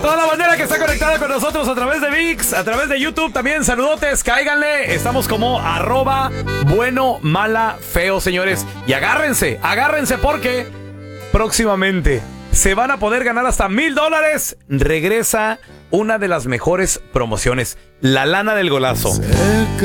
toda la bandera que está conectada con nosotros a través de ViX, a través de YouTube también, saludotes, cáiganle. Estamos como @bueno, mala, feo, señores. Y agárrense porque próximamente se van a poder ganar hasta $1,000. Regresa una de las mejores promociones, la lana del golazo.